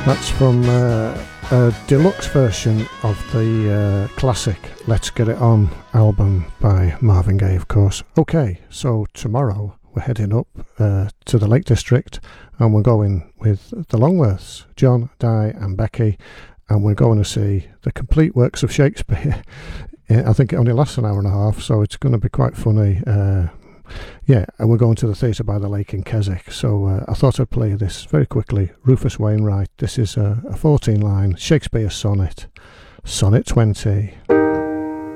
That's from a deluxe version of the classic Let's Get It On album by Marvin Gaye, of course. Okay, so tomorrow we're heading up to the Lake District and we're going with the Longworths, John, Di and Becky, and we're going to see the complete works of Shakespeare. I think it only lasts an hour and a half, so it's going to be quite funny. Yeah, and we're going to the Theatre by the Lake in Keswick, so I thought I'd play this very quickly. Rufus Wainwright, this is a 14-line Shakespeare sonnet, Sonnet 20.